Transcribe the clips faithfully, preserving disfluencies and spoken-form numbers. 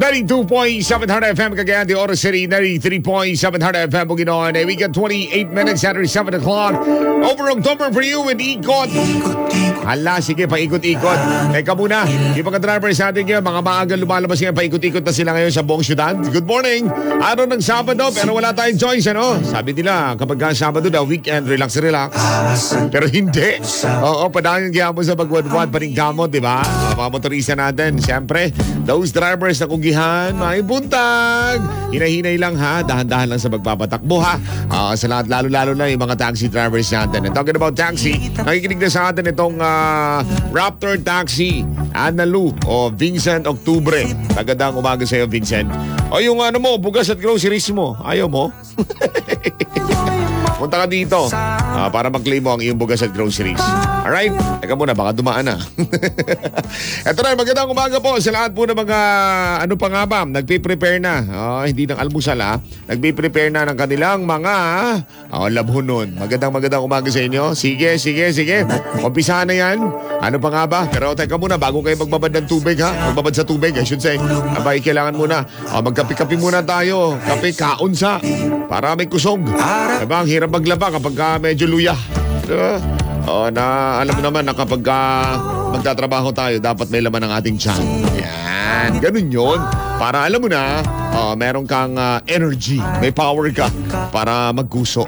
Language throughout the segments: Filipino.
ninety-two point seven Hard F M Cagayan de Oro City, ninety-three point seven Hard F M Bukidnon. We got twenty-eight minutes after seven o'clock. Over October for you with Ikot. Hala, sige, paikot-ikot. Teka muna, yung mga drivers natin ngayon, mga maaga lumalabas ngayon, paikot-ikot na sila ngayon sa buong syudad. Good morning. Araw ng Sabado, pero wala tayong choice, ano? Sabi nila, kapag ka Sabado daw, weekend, relax, relax. Pero hindi. Oo, padangin kaya mo sa bagwadwad, paningkamot, di ba? Mga motorista natin, siyempre, those drivers na kugihan, may buntag. Hinahinay lang ha, dahan-dahan lang sa magpapatakbo ha. Uh, sa lahat, lalo-lalo na yung mga taxi drivers natin. And talking about taxi, nakikinig na sa atin itong uh, Raptor Taxi, Analu o Vincent Octubre. Magandang umaga sa iyo, Vincent. O yung ano mo, bugas at groceries mo, ayaw mo? Punta ka dito uh, para mag-claim mo ang iyong bugas at groceries. Alright? Teka muna, baka dumaan na. Eto na, magandang umaga po sa lahat po ng mga, ano pa nga ba, nagpiprepare na. Uh, hindi ng almusal ha. Nagpiprepare na ng kanilang mga uh, labhunon. Magandang magandang umaga sa inyo. Sige, sige, sige. Umpisahan na yan. Ano pa nga ba? Pero teka muna, bago kayo magbabad ng tubig ha. Magbabad sa tubig, I should say. Abay, kailangan muna. Uh, magkapi-kapi muna tayo. Kape, kaunsa. Para may kusog. Diba, ang hirap maglaba kapag ka medyo luya. Diba? O, na alam mo naman na kapag uh, magtatrabaho tayo, dapat may laman ng ating tiyan. Yan, ganun yun. Para alam mo na, uh, meron kang uh, energy, may power ka para magkuso.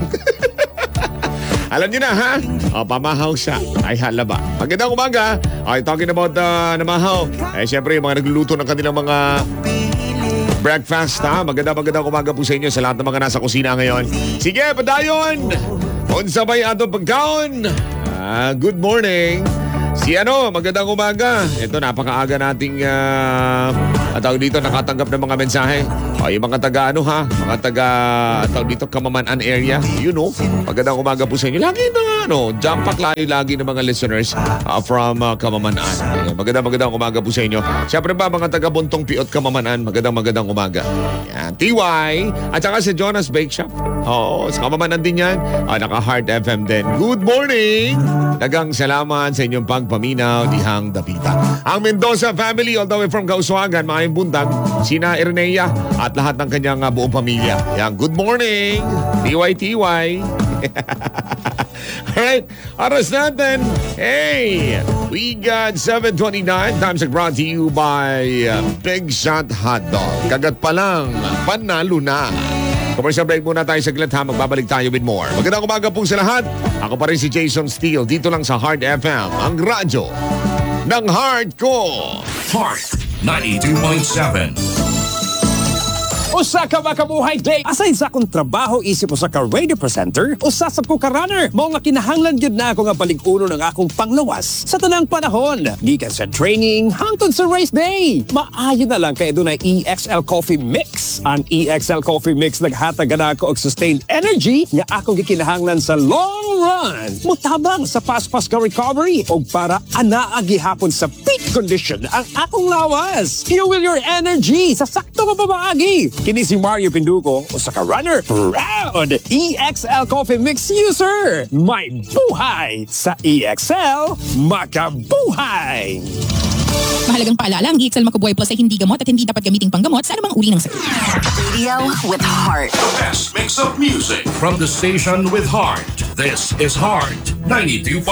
Alam niyo na ha? O, pamahaw siya. Ay halaba. Magandang umaga. Okay, talking about uh, namahaw. Eh, siyempre, yung mga nagluluto ng kanilang mga breakfast ha. Magandang magandang umaga po sa inyo sa lahat ng mga nasa kusina ngayon. Sige, padayon! Unsabay atong pagkaon. Ah, good morning. Si ano, magandang umaga. Ito, napakaaga nating uh, tawag dito, nakatanggap ng mga mensahe. O, yung mga taga ano ha, mga taga tawag dito, Kamamanan area. You know, magandang umaga po sa inyo. Lagi na ano, jump pack layo lagi ng mga listeners uh, from uh, Kamamanan. Magandang magandang umaga po sa inyo. Siyempre ba, mga taga Buntong Piot, Kamamanan, magandang magandang umaga. Yan, T Y. At saka si Jonas Bake Shop. Oo, sa Kamamanan din yan. Uh, naka-Heart F M din. Good morning! Dagang salamat sa inyong pagpaminaw, Dihang Dapita. Ang Mendoza family, all the way from Kauswagan, mga buntag, sina Ernea at lahat ng kanyang uh, buong pamilya. Yan, good morning! T Y T Y. Alright, oras natin. Hey, we got seven twenty-nine. Times are brought to you by uh, Big Shot Hot Dog. Kagat pa lang, panalo na. Commercial break muna tayo saglit ha. Magbabalik tayo with more. Magandang umaga po sa lahat. Ako pa rin si Jason Steele. Dito lang sa Heart F M. Ang radyo ng Heart ko. Heart ninety-two point seven. Usa ka makabuhay day. Aside sa akong trabaho, isip usa ka radio presenter, usa sa ko ka runner. Mao nga kinahanglan gyud na ako nga balik-uno ng akong panglawas sa tanang panahon. Gikan sa training hangtod sa race day. Maayo na lang kay dunay E X L Coffee Mix. Ang E X L Coffee Mix naghatag na ako og sustained energy nga akong gikinahanglan sa long run. Mutabang sa fast-fast ka recovery o para anaa gihapon sa peak condition ang akong lawas. Fuel your energy sa sakto nga pamaagi. Kini si Mario Pinduco, usa ka runner, proud E X L Coffee Mix user. May buhay sa E X L, makabuhay! Mahalagang paalala, ang E X L Makabuhay Plus ay hindi gamot at hindi dapat gamiting panggamot sa anumang uri ng sakit. Radio with heart. The best mix of music from the station with heart. This is Heart ninety-two.